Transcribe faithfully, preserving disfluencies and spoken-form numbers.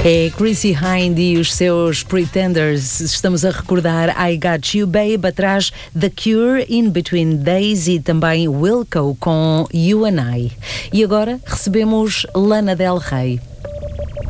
É Chrissy Hynde e os seus Pretenders. Estamos a recordar I Got You Babe, atrás The Cure, In Between Days e também Wilco com You and I. E agora recebemos Lana Del Rey.